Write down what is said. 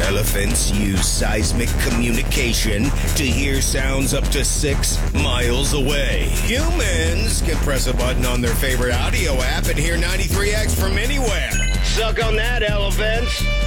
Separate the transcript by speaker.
Speaker 1: Elephants use seismic communication to hear sounds up to 6 miles away. Humans can press a button on their favorite audio app and hear 93X from anywhere. Suck on that, elephants.